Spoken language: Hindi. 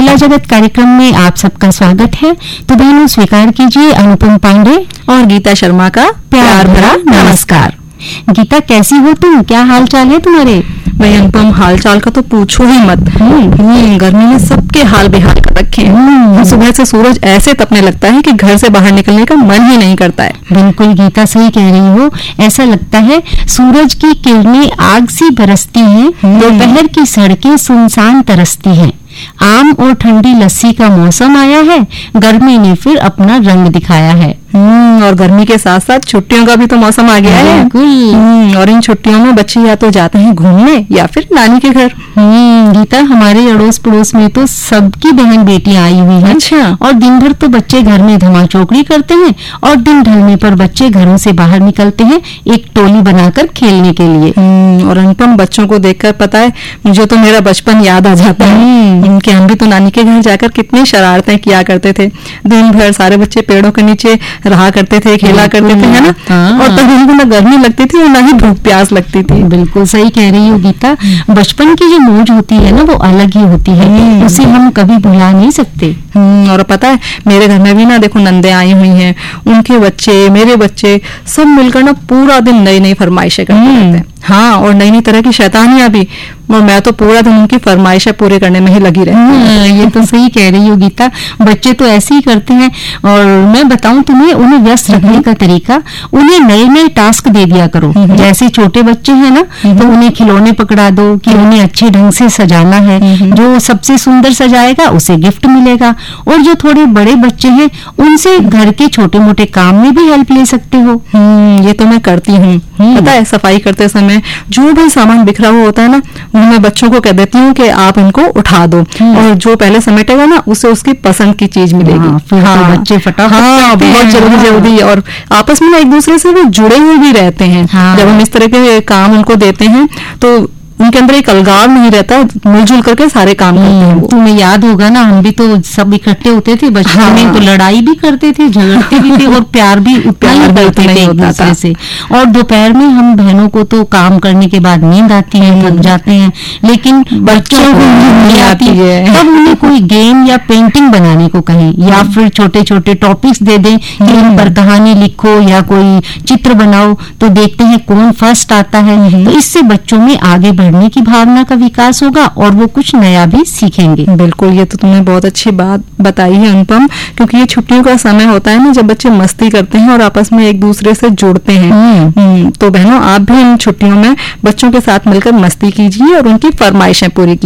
खेला जगत कार्यक्रम में आप सबका स्वागत है। तो बहनों स्वीकार कीजिए अनुपम पांडे और गीता शर्मा का प्यार भरा नमस्कार। गीता कैसी हो तुम, क्या हाल चाल है तुम्हारे? भाई अनुपम, हाल चाल का तो पूछो ही मत। गर्मी में सबके हाल बेहाल कर रखे हैं। सुबह से सूरज ऐसे तपने लगता है कि घर से बाहर निकलने का मन ही नहीं करता है। बिल्कुल गीता, सही कह रही हो। ऐसा लगता है सूरज की किरणें आग सी बरसती हैं, दोपहर की सड़कें सुनसान तरसती हैं। आम और ठंडी लस्सी का मौसम आया है, गर्मी ने फिर अपना रंग दिखाया है। और गर्मी के साथ साथ छुट्टियों का भी तो मौसम आ गया है। और इन छुट्टियों में बच्चे या तो जाते हैं घूमने या फिर नानी के घर। गीता, हमारे अड़ोस पड़ोस में तो सबकी बहन बेटियां आई हुई हैं। अच्छा। और दिन भर तो बच्चे घर में धमाचौकड़ी करते हैं और दिन ढलने पर बच्चे घरों से बाहर निकलते हैं एक टोली बनाकर खेलने के लिए। और अनुपम, बच्चों को देखकर पता है मुझे तो मेरा बचपन याद आ जाता है। इनके हम भी तो नानी के घर जाकर कितनी शरारतें किया करते थे। दिन भर सारे बच्चे पेड़ों के नीचे रहा करते थे, खेला करते थे, है ना। और तब हमको ना गर्मी लगती थी और ना ही भूख प्यास लगती थी। बिल्कुल सही कह रही हो गीता। बचपन की जो मौज होती है ना वो अलग ही होती है, उसे हम कभी भुला नहीं सकते। और पता है मेरे घर में भी ना देखो नंदे आई हुई हैं, उनके बच्चे, मेरे बच्चे सब मिलकर ना पूरा दिन नई नई फरमाइशें करते रहते हैं। हाँ, और नई नई तरह की शैतानियां भी। और मैं तो पूरा दिन उनकी फरमाइशें पूरे करने में ही लगी रहती हूँ। ये तो सही कह रही हो गीता, बच्चे तो ऐसे ही करते हैं। और मैं बताऊं तुम्हें, उन्हें व्यस्त रखने का तरीका, उन्हें नए नए टास्क दे दिया करो। जैसे छोटे बच्चे हैं ना, तो उन्हें खिलौने पकड़ा दो कि उन्हें अच्छे ढंग से सजाना है। जो सबसे सुंदर सजाएगा उसे गिफ्ट मिलेगा। और जो थोड़े बड़े बच्चे हैं उनसे घर के छोटे मोटे काम में भी हेल्प ले सकते हो। ये तो मैं करती हूँ। पता है सफाई करते समय जो भी सामान बिखरा हुआ होता है ना, मैं बच्चों को कह देती हूँ कि आप इनको उठा दो, और जो पहले समेटेगा ना उसे उसकी पसंद की चीज मिलेगी। फिर तो बच्चे फटाफट बहुत जल्दी और आपस में एक दूसरे से वो जुड़े हुए भी रहते हैं। जब हम इस तरह के काम उनको देते हैं तो उनके अंदर एक अलगाव नहीं रहता, मिलजुल करके सारे काम करते हैं। तुम्हें याद होगा ना, हम भी तो सब इकट्ठे होते थे बचपन में, तो लड़ाई भी करते थे, झगड़ते भी थे और प्यार भी उतना ही करते थे एक दूसरे से। और दोपहर में हम बहनों को तो काम करने के बाद नींद आती है, थक जाते हैं, लेकिन बच्चों को नींद नहीं आती है। तब उन्हें कोई गेम या पेंटिंग बनाने को कहें, या फिर छोटे छोटे टॉपिक्स दे दें कि इन पर कहानी लिखो या कोई चित्र बनाओ, तो देखते हैं कौन फर्स्ट आता है। तो इससे बच्चों में आगे बढ़ने की भावना का विकास होगा और वो कुछ नया भी सीखेंगे। बिल्कुल, ये तो तुमने बहुत अच्छी बात बताई है अनुपम, क्योंकि ये छुट्टियों का समय होता है ना जब बच्चे मस्ती करते हैं और आपस में एक दूसरे से जुड़ते हैं। तो बहनों, आप भी इन छुट्टियों में बच्चों के साथ मिलकर मस्ती कीजिए और उनकी फरमाइशें पूरी कीजिए।